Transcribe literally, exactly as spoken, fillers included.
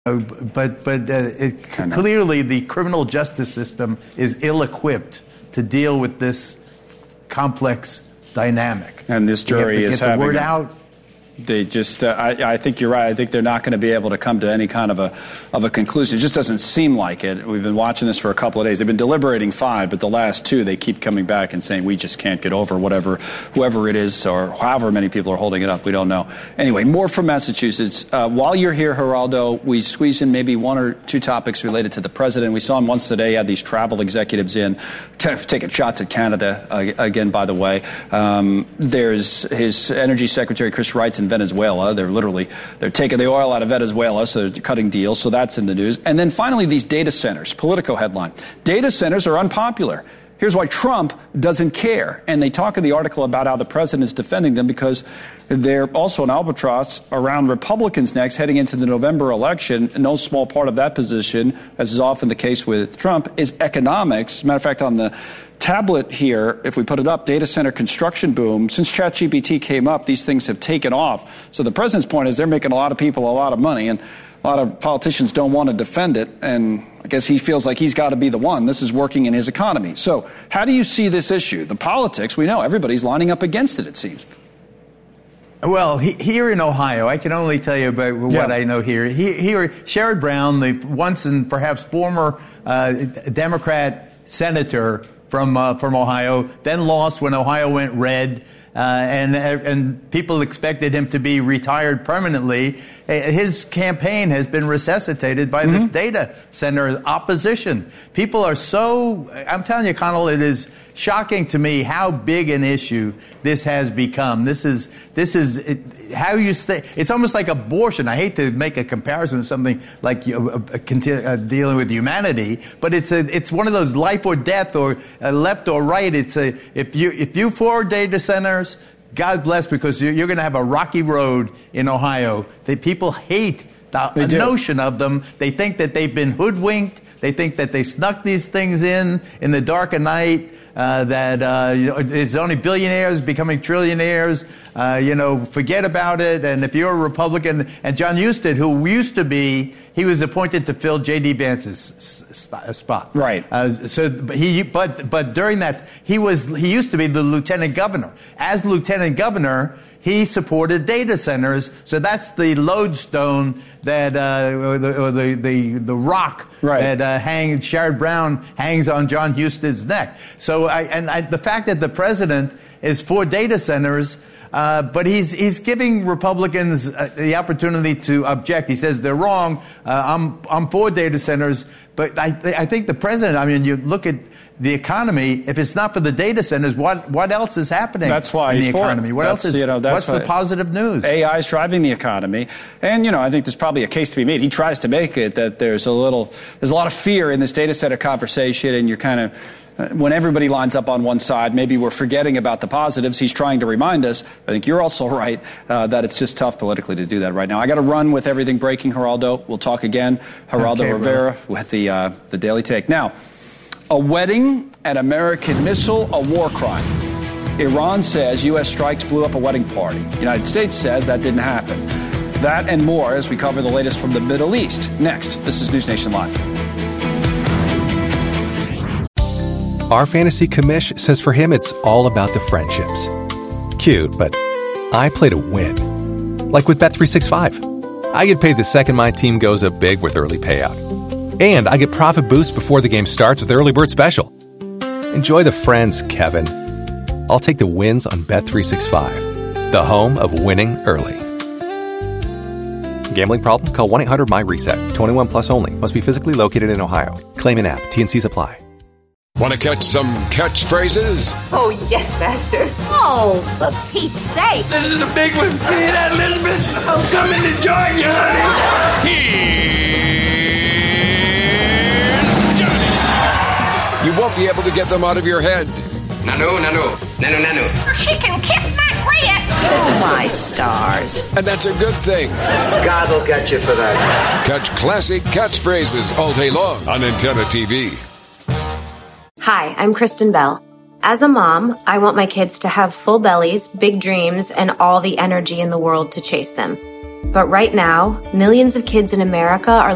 Uh, but but uh, it, clearly the criminal justice system is ill-equipped to deal with this complex dynamic. And this jury we have to is get the having word a, out. They just, uh, I, I think you're right. I think they're not going to be able to come to any kind of a of a conclusion. It just doesn't seem like it. We've been watching this for a couple of days. They've been deliberating five, but the last two, they keep coming back and saying, we just can't get over whatever, whoever it is, or however many people are holding it up. We don't know. Anyway, more from Massachusetts. Uh, while you're here, Geraldo, we squeeze in maybe one or two topics related to the president. We saw him once today, had these travel executives in, t- taking shots at Canada, uh, again, by the way. Um, there's his Energy Secretary, Chris Wright's in Venezuela. They're literally, they're taking the oil out of Venezuela, so they're cutting deals, so that's in the news. And then finally, these data centers. Politico headline. Data centers are unpopular. Here's why Trump doesn't care. And they talk in the article about how the president is defending them because they're also an albatross around Republicans next heading into the November election. No small part of that position, as is often the case with Trump, is economics. As a matter of fact, on the tablet here, if we put it up, data center construction boom. Since ChatGPT came up, these things have taken off. So the president's point is they're making a lot of people a lot of money, and a lot of politicians don't want to defend it, and I guess he feels like he's got to be the one. This is working in his economy. So how do you see this issue? The politics, we know everybody's lining up against it, it seems. Well, he, here in Ohio, I can only tell you about what yeah. I know here. He, here, Sherrod Brown, the once and perhaps former uh, Democrat senator from uh, from Ohio, then lost when Ohio went red. Uh, and and people expected him to be retired permanently. His campaign has been resuscitated by mm-hmm. this data center opposition. People are so, I'm telling you, Connell, it is shocking to me how big an issue this has become. This is, this is it, how you stay. It's almost like abortion. I hate to make a comparison with something like uh, uh, dealing with humanity, but it's a, it's one of those life or death or uh, left or right. It's a, if you, if you for data centers, God bless, because you're, you're going to have a rocky road in Ohio. The people hate the They do. notion of them. They think that they've been hoodwinked. They think that they snuck these things in in the dark of night. Uh, that uh, you know, it's only billionaires becoming trillionaires. Uh, you know, forget about it. And if you're a Republican, and John Husted, who used to be, he was appointed to fill J D Vance's s- spot. Right. Uh, so but he, but but during that, he was he used to be the lieutenant governor. As lieutenant governor, he supported data centers. So that's the lodestone that, uh, or the, or the, the, the rock right. that uh, hangs, Sherrod Brown hangs on John Husted's neck. So, I, and I, the fact that the president is for data centers, uh, but he's he's giving Republicans uh, the opportunity to object. He says they're wrong. Uh, I'm I'm for data centers, but I I think the president. I mean, you look at the economy. If it's not for the data centers, what what else is happening? That's why in the he's economy. For it. What that's, else is? You know, that's what's why the positive news? A I is driving the economy, and you know, I think there's probably a case to be made. He tries to make it that there's a little, there's a lot of fear in this data center conversation, and you're kind of. When everybody lines up on one side, maybe we're forgetting about the positives. He's trying to remind us. I think you're also right uh, that it's just tough politically to do that right now. I got to run with everything breaking, Geraldo. We'll talk again. Geraldo okay, Rivera well. with the uh, the Daily Take. Now, a wedding, an American missile, a war crime. Iran says U S strikes blew up a wedding party. United States says that didn't happen. That and more as we cover the latest from the Middle East. Next, this is News Nation Live. Our fantasy commish says for him it's all about the friendships. Cute, but I play to win. Like with Bet three sixty-five. I get paid the second my team goes up big with early payout. And I get profit boost before the game starts with Early Bird Special. Enjoy the friends, Kevin. I'll take the wins on Bet three sixty-five, the home of winning early. Gambling problem? Call one eight hundred M Y reset. twenty-one plus only. Must be physically located in Ohio. Claim in app. T and Cs apply. Want to catch some catchphrases? Oh, yes, Master. Oh, for Pete's sake. This is a big one. Hey, that Elizabeth. I'm coming to join you, honey. Here's Johnny. You won't be able to get them out of your head. Nanu, nanu, nanu, nanu. She can kiss my grits. Oh, my stars. And that's a good thing. God will get you for that. Catch classic catchphrases all day long on Antenna T V. Hi, I'm Kristen Bell. As a mom, I want my kids to have full bellies, big dreams, and all the energy in the world to chase them. But right now, millions of kids in America are